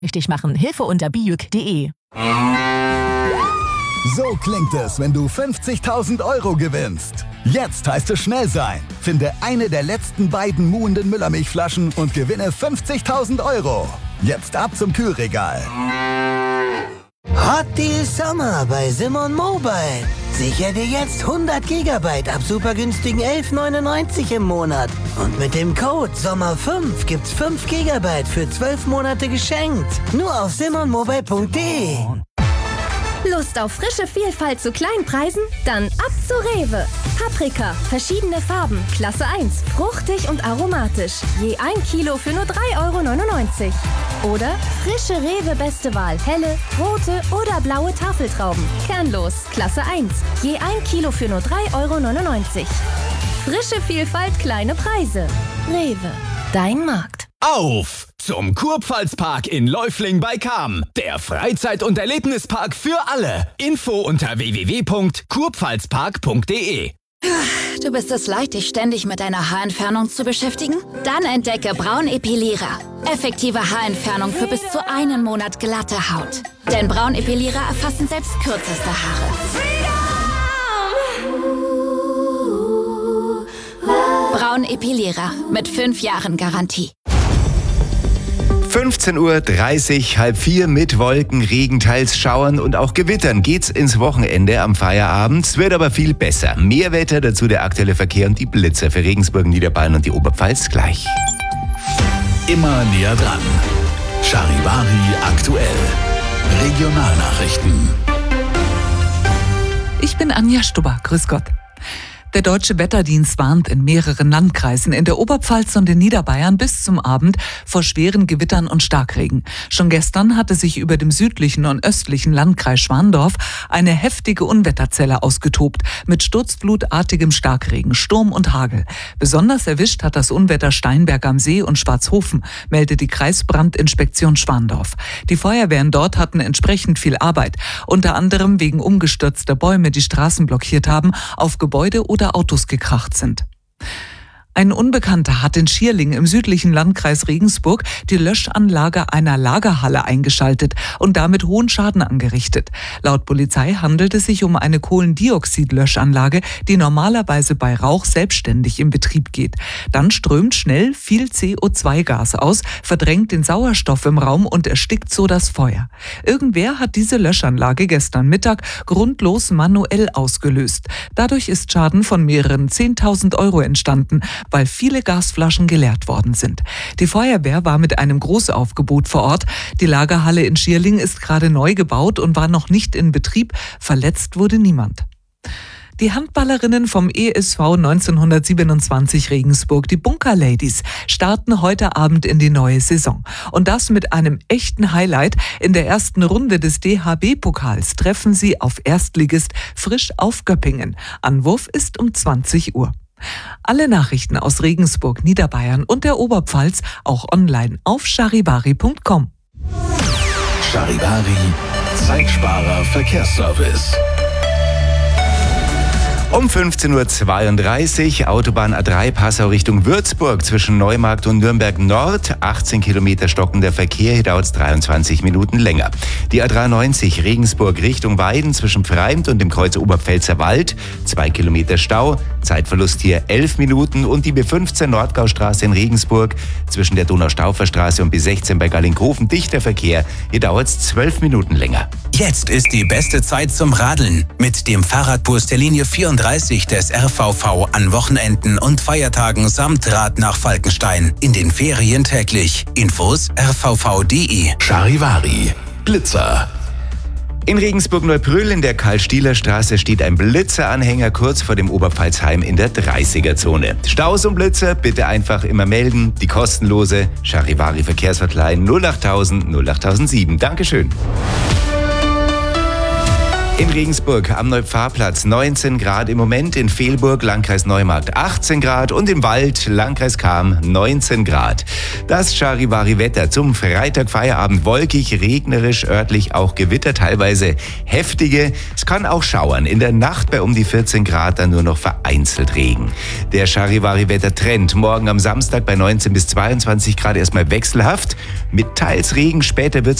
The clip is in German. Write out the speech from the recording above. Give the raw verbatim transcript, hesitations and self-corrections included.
Richtig machen. Hilfe unter bijuk punkt de. So klingt es, wenn du fünfzigtausend Euro gewinnst. Jetzt heißt es schnell sein. Finde eine der letzten beiden muhenden Müllermilchflaschen und gewinne fünfzigtausend Euro. Jetzt ab zum Kühlregal. Hot Deal Sommer bei Simon Mobile. Sicher dir jetzt hundert Gigabyte ab super günstigen elf neunundneunzig im Monat. Und mit dem Code Sommer fünf gibt's fünf Gigabyte für zwölf Monate geschenkt. Nur auf simon mobile punkt de. Lust auf frische Vielfalt zu kleinen Preisen? Dann ab zu Rewe. Paprika, verschiedene Farben, Klasse eins, fruchtig und aromatisch. Je ein Kilo für nur drei Euro neunundneunzig. Oder frische Rewe Beste Wahl, helle, rote oder blaue Tafeltrauben. Kernlos, Klasse eins. Je ein Kilo für nur drei Euro neunundneunzig. Frische Vielfalt, kleine Preise. Rewe, dein Markt. Auf zum Kurpfalzpark in Läufling bei Cham. Der Freizeit- und Erlebnispark für alle. Info unter w w w punkt kurpfalzpark punkt de. Du bist es leid, dich ständig mit deiner Haarentfernung zu beschäftigen? Dann entdecke Braun Epilierer. Effektive Haarentfernung für bis zu einen Monat glatte Haut. Denn Braun Epilierer erfassen selbst kürzeste Haare. Braun Epilierer mit fünf Jahren Garantie. fünfzehn Uhr dreißig, halb vier mit Wolken, Regen, teils Schauern und auch Gewittern geht's ins Wochenende am Feierabend. Es wird aber viel besser. Mehr Wetter, dazu der aktuelle Verkehr und die Blitzer für Regensburg, Niederbayern und die Oberpfalz gleich. Immer näher dran. Charivari aktuell. Regionalnachrichten. Ich bin Anja Stubber. Grüß Gott. Der Deutsche Wetterdienst warnt in mehreren Landkreisen in der Oberpfalz und in Niederbayern bis zum Abend vor schweren Gewittern und Starkregen. Schon gestern hatte sich über dem südlichen und östlichen Landkreis Schwandorf eine heftige Unwetterzelle ausgetobt mit sturzflutartigem Starkregen, Sturm und Hagel. Besonders erwischt hat das Unwetter Steinberg am See und Schwarzhofen, meldet die Kreisbrandinspektion Schwandorf. Die Feuerwehren dort hatten entsprechend viel Arbeit, unter anderem wegen umgestürzter Bäume, die Straßen blockiert haben, auf Gebäude oder Autos gekracht sind. Ein Unbekannter hat in Schierling im südlichen Landkreis Regensburg die Löschanlage einer Lagerhalle eingeschaltet und damit hohen Schaden angerichtet. Laut Polizei handelt es sich um eine Kohlendioxid-Löschanlage, die normalerweise bei Rauch selbstständig in Betrieb geht. Dann strömt schnell viel C O zwei Gas aus, verdrängt den Sauerstoff im Raum und erstickt so das Feuer. Irgendwer hat diese Löschanlage gestern Mittag grundlos manuell ausgelöst. Dadurch ist Schaden von mehreren zehntausend Euro entstanden, weil viele Gasflaschen geleert worden sind. Die Feuerwehr war mit einem Großaufgebot vor Ort. Die Lagerhalle in Schierling ist gerade neu gebaut und war noch nicht in Betrieb. Verletzt wurde niemand. Die Handballerinnen vom E S V neunzehnhundertsiebenundzwanzig Regensburg, die Bunker Ladies, starten heute Abend in die neue Saison. Und das mit einem echten Highlight. In der ersten Runde des D H B-Pokals treffen sie auf Erstligist Frisch auf Göppingen. Anwurf ist um zwanzig Uhr. Alle Nachrichten aus Regensburg, Niederbayern und der Oberpfalz auch online auf charivari punkt com. Charivari, Zeitsparer Verkehrsservice. Um fünfzehn Uhr zweiunddreißig, Autobahn A drei Passau Richtung Würzburg zwischen Neumarkt und Nürnberg Nord, achtzehn Kilometer stockender Verkehr, hier dauert es dreiundzwanzig Minuten länger. Die A dreiundneunzig Regensburg Richtung Weiden zwischen Pfreimd und dem Kreuz Oberpfälzer Wald, zwei Kilometer Stau, Zeitverlust hier elf Minuten und die B fünfzehn Nordgaustraße in Regensburg zwischen der Donaustaufferstraße und B sechzehn bei Gallinghofen dichter Verkehr, hier dauert es zwölf Minuten länger. Jetzt ist die beste Zeit zum Radeln mit dem Fahrradbus der Linie vierunddreißig des R V V an Wochenenden und Feiertagen samt Rad nach Falkenstein. In den Ferien täglich. Infos r v v punkt de. Charivari, Blitzer. In Regensburg-Neubrüll in der Karl-Stieler-Straße steht ein Blitzeranhänger kurz vor dem Oberpfalzheim in der dreißiger-Zone. Staus und Blitzer bitte einfach immer melden. Die kostenlose Charivari-Verkehrsverkleiden null achttausend null achttausendsieben. Dankeschön. In Regensburg am Neupfarrplatz neunzehn Grad im Moment, in Fehlburg, Landkreis Neumarkt achtzehn Grad und im Wald, Landkreis Cham neunzehn Grad. Das Charivari-Wetter zum Freitag Feierabend wolkig, regnerisch, örtlich auch Gewitter, teilweise heftige. Es kann auch schauern. In der Nacht bei um die vierzehn Grad dann nur noch vereinzelt Regen. Der Charivari-Wetter-Trend morgen am Samstag bei neunzehn bis zweiundzwanzig Grad erstmal wechselhaft. Mit teils Regen, später wird